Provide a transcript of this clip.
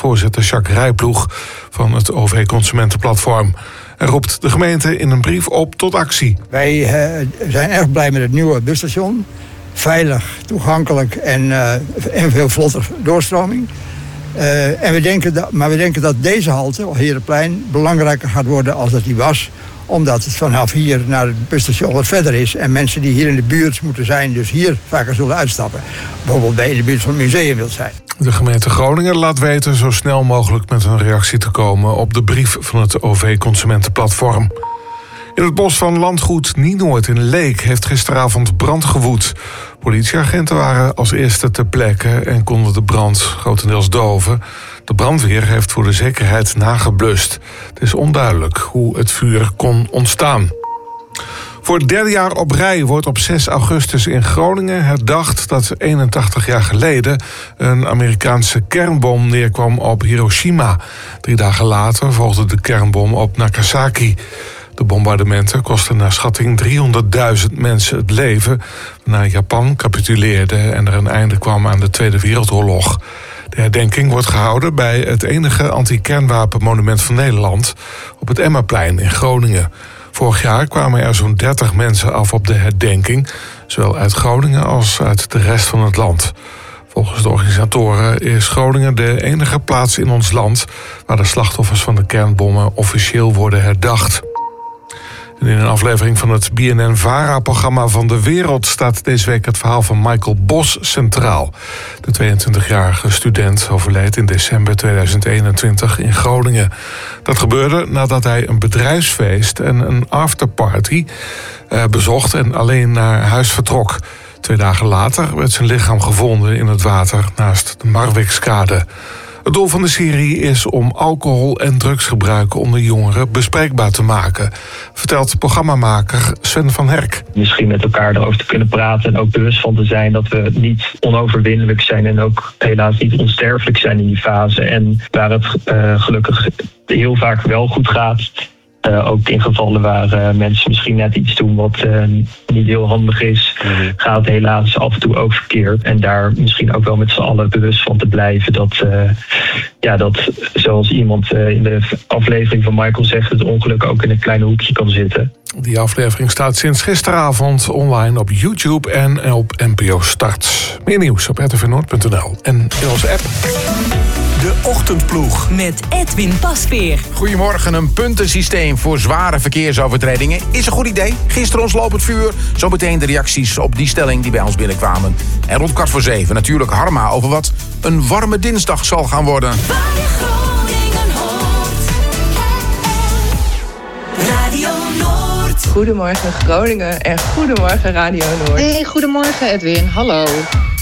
voorzitter Jacques Rijploeg van het OV-Consumentenplatform. Hij roept de gemeente in een brief op tot actie. Wij zijn erg blij met het nieuwe busstation. Veilig, toegankelijk en veel vlotter doorstroming. We denken dat deze halte, Herenplein, belangrijker gaat worden als dat die was. Omdat het vanaf hier naar het busstation wat verder is. En mensen die hier in de buurt moeten zijn, dus hier vaker zullen uitstappen. Bijvoorbeeld bij in de buurt van het museum wilt zijn. De gemeente Groningen laat weten zo snel mogelijk met een reactie te komen op de brief van het OV-Consumentenplatform. In het bos van landgoed Nienoord in Leek heeft gisteravond brand gewoed. Politieagenten waren als eerste ter plekke en konden de brand grotendeels doven. De brandweer heeft voor de zekerheid nageblust. Het is onduidelijk hoe het vuur kon ontstaan. Voor het derde jaar op rij wordt op 6 augustus in Groningen herdacht dat 81 jaar geleden een Amerikaanse kernbom neerkwam op Hiroshima. 3 dagen later volgde de kernbom op Nagasaki. De bombardementen kostten naar schatting 300.000 mensen het leven, waarna Japan capituleerde en er een einde kwam aan de Tweede Wereldoorlog. De herdenking wordt gehouden bij het enige anti-kernwapenmonument van Nederland op het Emmaplein in Groningen. Vorig jaar kwamen er zo'n 30 mensen af op de herdenking, zowel uit Groningen als uit de rest van het land. Volgens de organisatoren is Groningen de enige plaats in ons land waar de slachtoffers van de kernbommen officieel worden herdacht. En in een aflevering van het BNN-VARA-programma Van de Wereld staat deze week het verhaal van Michael Bos centraal. De 22-jarige student overleed in december 2021 in Groningen. Dat gebeurde nadat hij een bedrijfsfeest en een afterparty bezocht en alleen naar huis vertrok. 2 dagen later werd zijn lichaam gevonden in het water naast de Marwikskade. Het doel van de serie is om alcohol- en drugsgebruik onder jongeren bespreekbaar te maken, vertelt programmamaker Sven van Herk. Misschien met elkaar erover te kunnen praten en ook bewust van te zijn dat we niet onoverwinnelijk zijn en ook helaas niet onsterfelijk zijn in die fase. En waar het gelukkig heel vaak wel goed gaat. Ook in gevallen waar mensen misschien net iets doen wat niet heel handig is, gaat het helaas af en toe ook verkeerd. En daar misschien ook wel met z'n allen bewust van te blijven dat zoals iemand in de aflevering van Michael zegt, het ongeluk ook in een klein hoekje kan zitten. Die aflevering staat sinds gisteravond online op YouTube en op NPO Start. Meer nieuws op rtvnoord.nl en in onze app. De Ochtendploeg. Met Edwin Pasveer. Goedemorgen, een puntensysteem voor zware verkeersovertredingen is een goed idee. Gisteren ons lopend vuur. Zometeen de reacties op die stelling die bij ons binnenkwamen. En rond 6:15 natuurlijk Harma over wat een warme dinsdag zal gaan worden. Radio Noord. Goedemorgen Groningen en goedemorgen Radio Noord. Hey, goedemorgen Edwin, hallo.